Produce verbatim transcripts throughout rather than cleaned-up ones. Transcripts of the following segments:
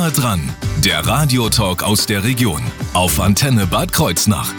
Nahe dran, der Radiotalk aus der Region auf Antenne Bad Kreuznach.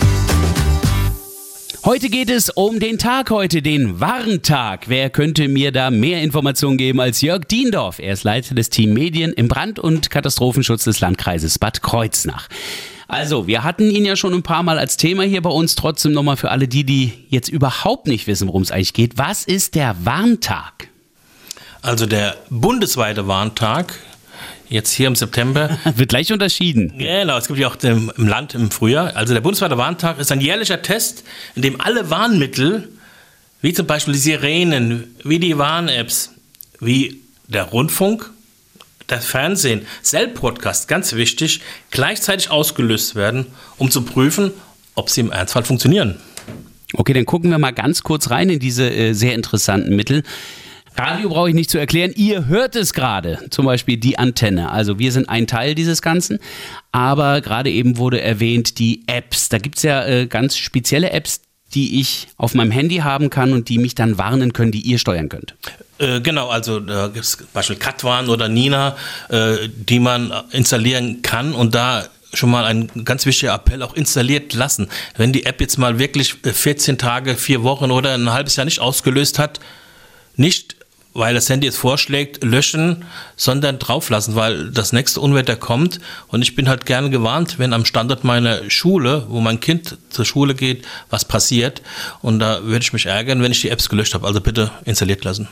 Heute geht es um den Tag heute, den Warntag. Wer könnte mir da mehr Informationen geben als Jörg Diendorf? Er ist Leiter des Team Medien im Brand- und Katastrophenschutz des Landkreises Bad Kreuznach. Also, wir hatten ihn ja schon ein paar Mal als Thema hier bei uns. Trotzdem nochmal für alle die, die jetzt überhaupt nicht wissen, worum es eigentlich geht. Was ist der Warntag? Also der bundesweite Warntag, jetzt hier im September. Wird gleich unterschieden. Genau, es gibt ja auch im Land im Frühjahr. Also der bundesweite Warntag ist ein jährlicher Test, in dem alle Warnmittel, wie zum Beispiel die Sirenen, wie die Warn-Apps, wie der Rundfunk, das Fernsehen, Cell-Podcast, ganz wichtig, gleichzeitig ausgelöst werden, um zu prüfen, ob sie im Ernstfall funktionieren. Okay, dann gucken wir mal ganz kurz rein in diese äh, sehr interessanten Mittel. Radio brauche ich nicht zu erklären, ihr hört es gerade, zum Beispiel die Antenne. Also wir sind ein Teil dieses Ganzen, aber gerade eben wurde erwähnt die Apps. Da gibt es ja äh, ganz spezielle Apps, die ich auf meinem Handy haben kann und die mich dann warnen können, die ihr steuern könnt. Äh, genau, also da gibt es zum Beispiel Katwan oder Nina, äh, die man installieren kann und da schon mal ein ganz wichtiger Appell, auch installiert lassen. Wenn die App jetzt mal wirklich vierzehn Tage, vier Wochen oder ein halbes Jahr nicht ausgelöst hat, nicht weil das Handy es vorschlägt, löschen, sondern drauflassen, weil das nächste Unwetter kommt und ich bin halt gerne gewarnt, wenn am Standort meiner Schule, wo mein Kind zur Schule geht, was passiert und da würde ich mich ärgern, wenn ich die Apps gelöscht habe, also bitte installiert lassen.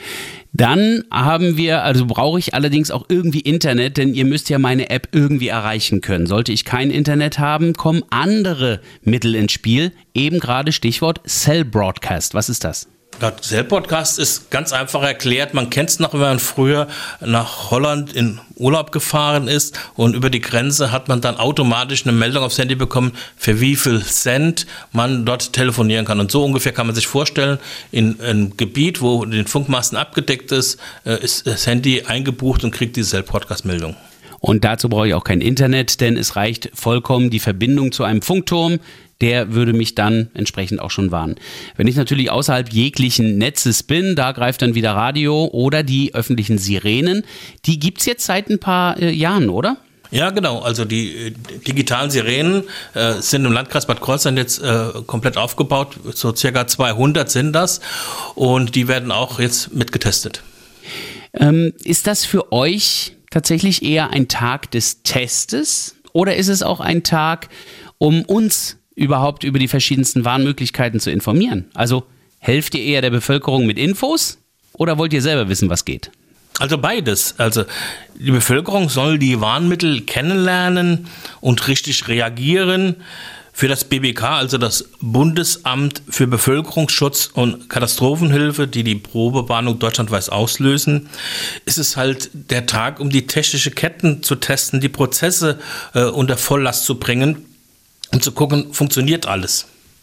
Dann haben wir, also brauche ich allerdings auch irgendwie Internet, denn ihr müsst ja meine App irgendwie erreichen können. Sollte ich kein Internet haben, kommen andere Mittel ins Spiel, eben gerade Stichwort Cell Broadcast. Was ist das? Der Cell-Podcast ist ganz einfach erklärt. Man kennt es noch, wenn man früher nach Holland in Urlaub gefahren ist und über die Grenze hat man dann automatisch eine Meldung aufs Handy bekommen, für wie viel Cent man dort telefonieren kann. Und so ungefähr kann man sich vorstellen, in einem Gebiet, wo den Funkmasten abgedeckt ist, ist das Handy eingebucht und kriegt diese Cell-Podcast-Meldung. Und dazu brauche ich auch kein Internet, denn es reicht vollkommen die Verbindung zu einem Funkturm. Der würde mich dann entsprechend auch schon warnen. Wenn ich natürlich außerhalb jeglichen Netzes bin, da greift dann wieder Radio oder die öffentlichen Sirenen. Die gibt es jetzt seit ein paar äh, Jahren, oder? Ja, genau. Also die äh, digitalen Sirenen äh, sind im Landkreis Bad Kreuznach jetzt äh, komplett aufgebaut. So circa zweihundert sind das und die werden auch jetzt mitgetestet. Ähm, ist das für euch tatsächlich eher ein Tag des Testes oder ist es auch ein Tag, um uns überhaupt über die verschiedensten Warnmöglichkeiten zu informieren? Also helft ihr eher der Bevölkerung mit Infos oder wollt ihr selber wissen, was geht? Also beides. Also die Bevölkerung soll die Warnmittel kennenlernen und richtig reagieren. Für das B B K, also das Bundesamt für Bevölkerungsschutz und Katastrophenhilfe, die die Probewarnung deutschlandweit auslösen, ist es halt der Tag, um die technische Ketten zu testen, die Prozesse äh, unter Volllast zu bringen, und zu gucken, funktioniert alles.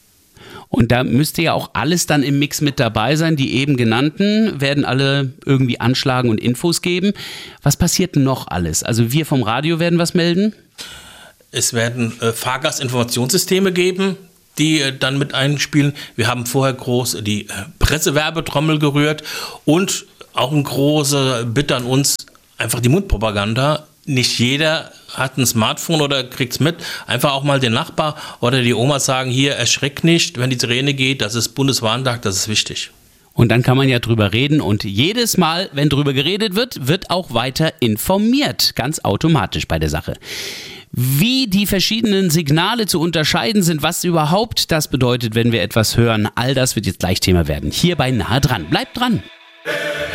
Und da müsste ja auch alles dann im Mix mit dabei sein. Die eben genannten werden alle irgendwie anschlagen und Infos geben. Was passiert noch alles? Also wir vom Radio werden was melden? Es werden äh, Fahrgastinformationssysteme geben, die äh, dann mit einspielen. Wir haben vorher groß die äh, Pressewerbetrommel gerührt und auch eine große Bitte an uns, einfach die Mundpropaganda. Nicht jeder hat ein Smartphone oder kriegt es mit. Einfach auch mal den Nachbar oder die Oma sagen, hier, erschreck nicht, wenn die Sirene geht, das ist Bundeswarntag, das ist wichtig. Und dann kann man ja drüber reden und jedes Mal, wenn drüber geredet wird, wird auch weiter informiert, ganz automatisch bei der Sache. Wie die verschiedenen Signale zu unterscheiden sind, was überhaupt das bedeutet, wenn wir etwas hören, all das wird jetzt gleich Thema werden. Hier bei Nahe dran. Bleibt dran!